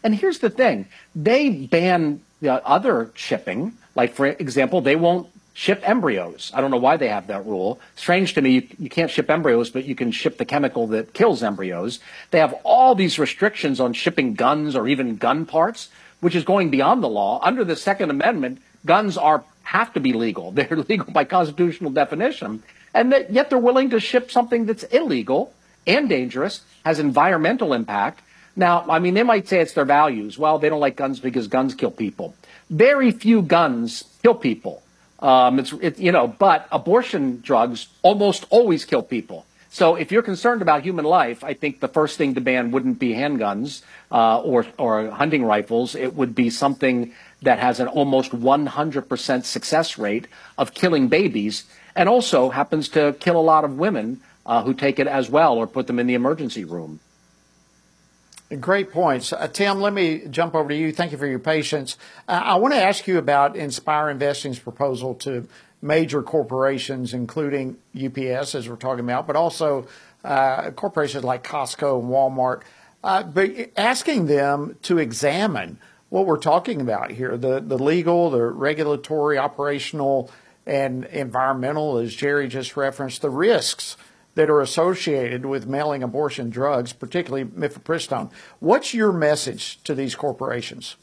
And here's the thing. They ban other shipping. Like, for example, they won't ship embryos. I don't know why they have that rule. Strange to me, you can't ship embryos, but you can ship the chemical that kills embryos. They have all these restrictions on shipping guns or even gun parts, which is going beyond the law. Under the Second Amendment, guns have to be legal. They're legal by constitutional definition. And yet they're willing to ship something that's illegal and dangerous, has environmental impact. Now, I mean, they might say it's their values. Well, they don't like guns because guns kill people. Very few guns kill people. But abortion drugs almost always kill people. So if you're concerned about human life, I think the first thing to ban wouldn't be handguns or hunting rifles. It would be something that has an almost 100% success rate of killing babies and also happens to kill a lot of women who take it as well or put them in the emergency room. Great points. Tim, let me jump over to you. Thank you for your patience. I want to ask you about Inspire Investing's proposal to major corporations, including UPS, as we're talking about, but also corporations like Costco and Walmart, but asking them to examine what we're talking about here, the legal, the regulatory, operational, and environmental, as Jerry just referenced, the risks that are associated with mailing abortion drugs, particularly mifepristone. What's your message to these corporations?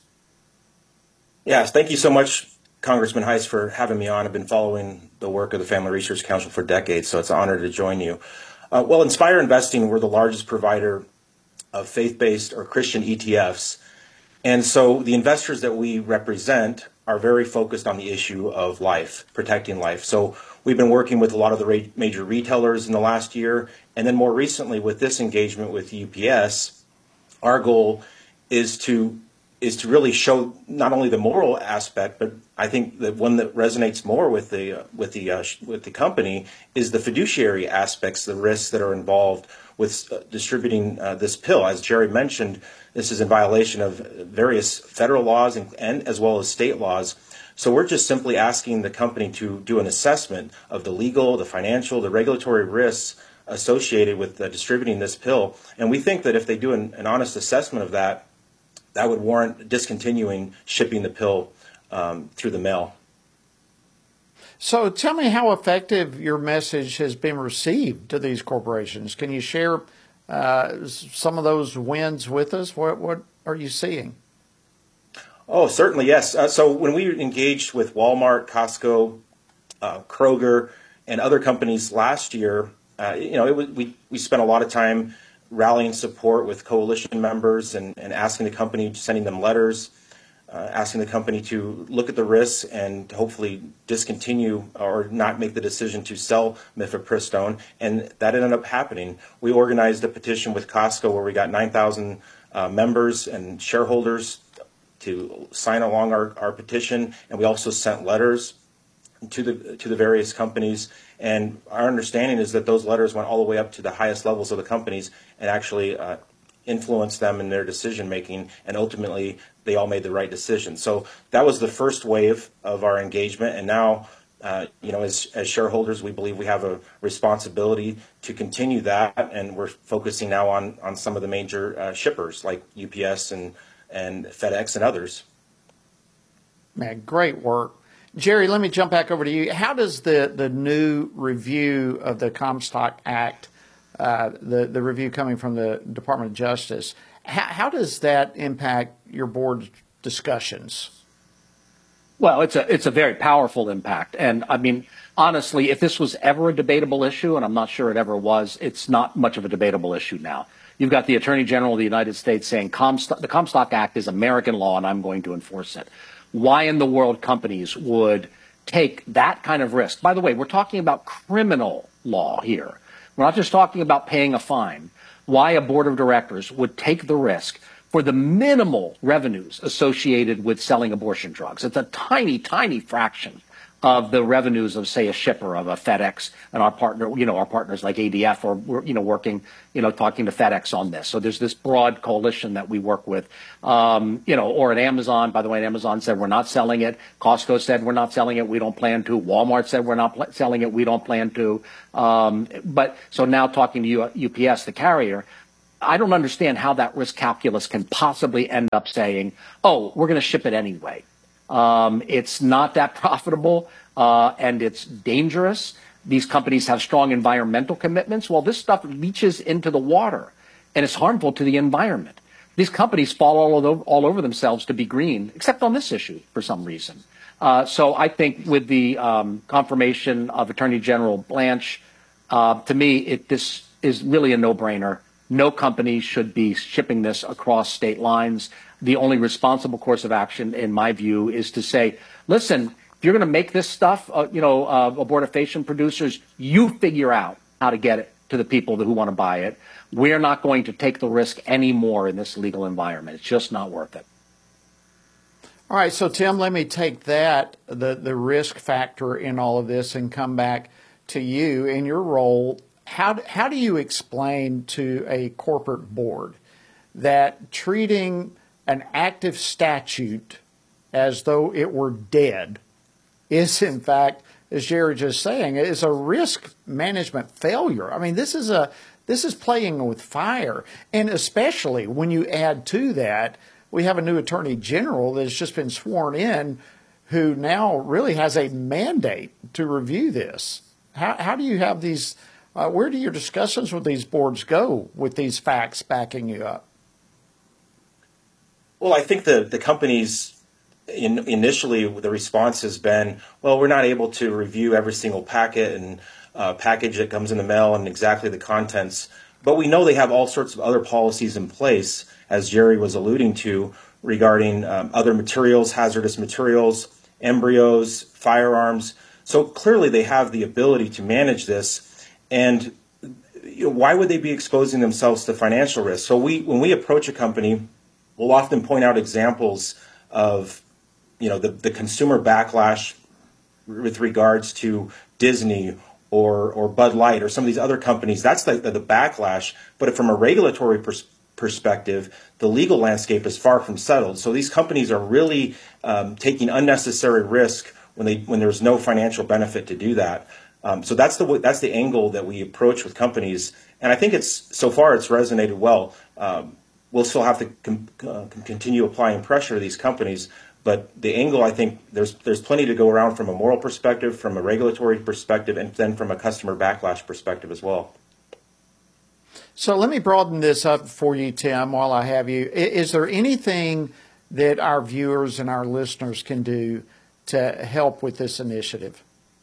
Yes, thank you so much, Congressman Heiss, for having me on. I've been following the work of the Family Research Council for decades, so it's an honor to join you. Well, Inspire Investing, we're the largest provider of faith-based or Christian ETFs. And so the investors that we represent are very focused on the issue of life, protecting life. So we've been working with a lot of the major retailers in the last year. And then more recently with this engagement with UPS, our goal is to really show not only the moral aspect, but I think the one that resonates more with the company is the fiduciary aspects, the risks that are involved with distributing this pill. As Jerry mentioned, this is in violation of various federal laws and as well as state laws. So we're just simply asking the company to do an assessment of the legal, the financial, the regulatory risks associated with distributing this pill. And we think that if they do an honest assessment of that, that would warrant discontinuing shipping the pill through the mail. So tell me how effective your message has been received to these corporations. Can you share some of those wins with us? What are you seeing? Oh, certainly, yes. So when we engaged with Walmart, Costco, Kroger, and other companies last year, we spent a lot of time rallying support with coalition members and asking the company, sending them letters, asking the company to look at the risks and hopefully discontinue or not make the decision to sell mifepristone. And that ended up happening. We organized a petition with Costco where we got 9,000 members and shareholders to sign along our petition, and we also sent letters to the various companies. And our understanding is that those letters went all the way up to the highest levels of the companies and actually influenced them in their decision making, and ultimately they all made the right decision. So that was the first wave of our engagement, and now as shareholders, we believe we have a responsibility to continue that, and we're focusing now on some of the major shippers like UPS and FedEx and others. Man, great work. Jerry, let me jump back over to you. How does the new review of the Comstock Act, the review coming from the Department of Justice, how does that impact your board's discussions? Well, it's a very powerful impact. And I mean, honestly, if this was ever a debatable issue, and I'm not sure it ever was, it's not much of a debatable issue now. You've got the Attorney General of the United States saying the Comstock Act is American law and I'm going to enforce it. Why in the world companies would take that kind of risk? By the way, we're talking about criminal law here. We're not just talking about paying a fine. Why a board of directors would take the risk for the minimal revenues associated with selling abortion drugs. It's a tiny, tiny fraction of the revenues of, say, a shipper of a FedEx and our partners like ADF are, working, talking to FedEx on this. So there's this broad coalition that we work with, or at Amazon. By the way, Amazon said we're not selling it. Costco said we're not selling it. We don't plan to. Walmart said we're not selling it. We don't plan to. But so now talking to UPS, the carrier, I don't understand how that risk calculus can possibly end up saying, oh, we're going to ship it anyway. It's not that profitable, and it's dangerous. These companies have strong environmental commitments. Well, this stuff leaches into the water, and it's harmful to the environment. These companies fall all over themselves to be green, except on this issue for some reason. So I think with the confirmation of Attorney General Blanche, to me, this is really a no-brainer. No company should be shipping this across state lines. The only responsible course of action, in my view, is to say, listen, if you're going to make this stuff, abortifacient producers, you figure out how to get it to the people who want to buy it. We're not going to take the risk anymore in this legal environment. It's just not worth it. All right, so Tim, let me take that, the risk factor in all of this, and come back to you in your role. How do you explain to a corporate board that treating an active statute as though it were dead is, in fact, as Jerry just saying, is a risk management failure? I mean, this is playing with fire, and especially when you add to that, we have a new attorney general that's just been sworn in, who now really has a mandate to review this. How do you have these? Where do your discussions with these boards go with these facts backing you up? Well, I think the companies initially the response has been, well, we're not able to review every single packet and package that comes in the mail and exactly the contents. But we know they have all sorts of other policies in place, as Jerry was alluding to, regarding other materials, hazardous materials, embryos, firearms. So clearly they have the ability to manage this. And why would they be exposing themselves to financial risk? So when we approach a company, we'll often point out examples of the consumer backlash with regards to Disney or Bud Light or some of these other companies. That's the backlash. But from a regulatory perspective, the legal landscape is far from settled. So these companies are really taking unnecessary risk when there's no financial benefit to do that. So that's the angle that we approach with companies, and I think so far it's resonated well. We'll still have to continue applying pressure to these companies, but the angle, I think there's plenty to go around from a moral perspective, from a regulatory perspective, and then from a customer backlash perspective as well. So let me broaden this up for you, Tim, while I have you. Is there anything that our viewers and our listeners can do to help with this initiative?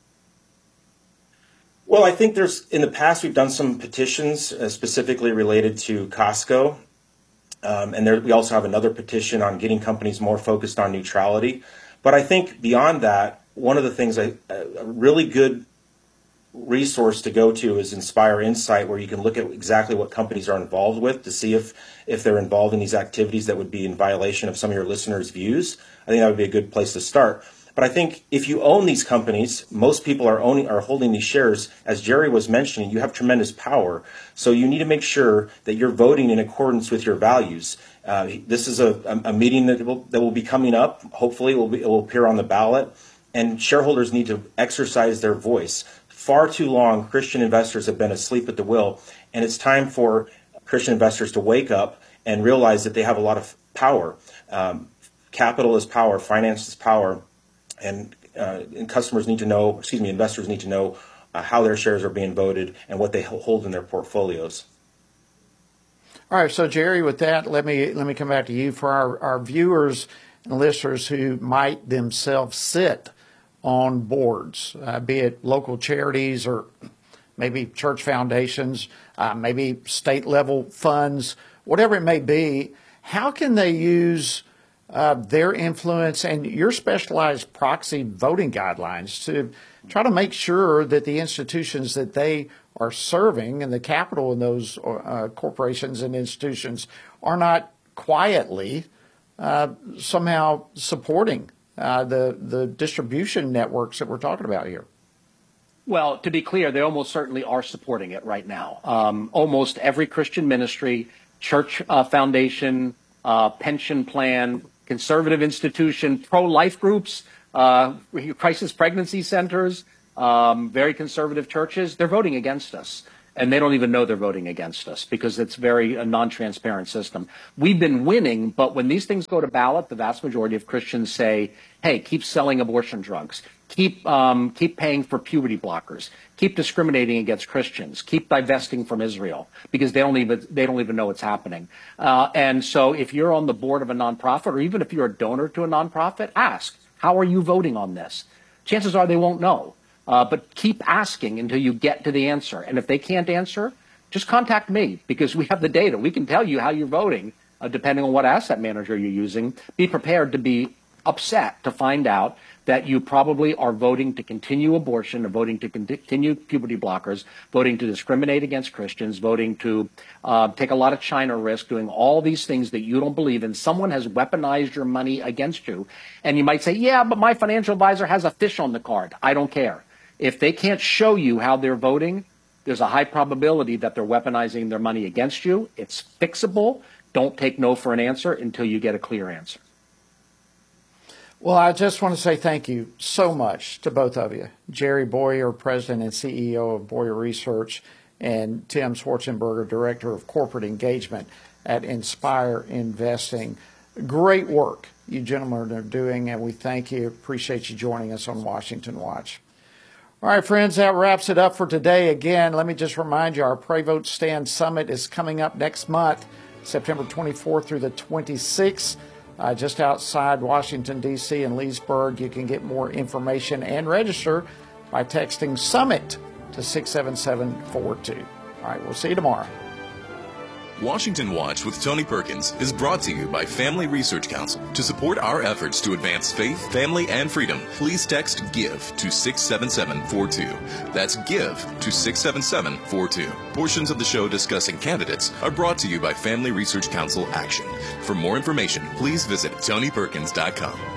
Well, I think in the past we've done some petitions specifically related to Costco. And we also have another petition on getting companies more focused on neutrality. But I think beyond that, one of the things, a really good resource to go to is Inspire Insight, where you can look at exactly what companies are involved with to see if they're involved in these activities that would be in violation of some of your listeners' views. I think that would be a good place to start. But I think if you own these companies, most people are holding these shares. As Jerry was mentioning, you have tremendous power. So you need to make sure that you're voting in accordance with your values. This is a meeting that will be coming up. Hopefully it will appear on the ballot. And shareholders need to exercise their voice. Far too long, Christian investors have been asleep at the wheel. And it's time for Christian investors to wake up and realize that they have a lot of power. Capital is power. Finance is power. And investors need to know how their shares are being voted and what they hold in their portfolios. All right, so Jerry, with that, let me come back to you for our viewers and listeners who might themselves sit on boards, be it local charities or maybe church foundations, maybe state-level funds, whatever it may be. How can they use their influence and your specialized proxy voting guidelines to try to make sure that the institutions that they are serving and the capital in those corporations and institutions are not quietly somehow supporting the distribution networks that we're talking about here? Well, to be clear, they almost certainly are supporting it right now. Almost every Christian ministry, church foundation, pension plan, conservative institution, pro-life groups, crisis pregnancy centers, very conservative churches, they're voting against us. and they don't even know they're voting against us because it's a non-transparent system. We've been winning, but when these things go to ballot, the vast majority of Christians say, hey, keep selling abortion drugs, keep paying for puberty blockers, keep discriminating against Christians, keep divesting from Israel, because they don't even know what's happening. And so if you're on the board of a nonprofit, or even if you're a donor to a nonprofit, ask, how are you voting on this? Chances are they won't know. But keep asking until you get to the answer. And if they can't answer, just contact me, because we have the data. We can tell you how you're voting, depending on what asset manager you're using. Be prepared to be upset to find out that you probably are voting to continue abortion, or voting to continue puberty blockers, voting to discriminate against Christians, voting to take a lot of China risk, doing all these things that you don't believe in. Someone has weaponized your money against you. And you might say, yeah, but my financial advisor has a fish on the card. I don't care. If they can't show you how they're voting, there's a high probability that they're weaponizing their money against you. It's fixable. Don't take no for an answer until you get a clear answer. Well, I just want to say thank you so much to both of you. Jerry Bowyer, President and CEO of Bowyer Research, and Tim Schwarzenberger, Director of Corporate Engagement at Inspire Investing. Great work you gentlemen are doing, and we thank you. Appreciate you joining us on Washington Watch. All right, friends, that wraps it up for today. Again, let me just remind you, our Pray Vote Stand Summit is coming up next month, September 24th through the 26th. Just outside Washington, D.C. and Leesburg. You can get more information and register by texting SUMMIT to 67742. All right, we'll see you tomorrow. Washington Watch with Tony Perkins is brought to you by Family Research Council. To support our efforts to advance faith, family, and freedom, please text GIVE to 67742. That's GIVE to 67742. Portions of the show discussing candidates are brought to you by Family Research Council Action. For more information, please visit TonyPerkins.com.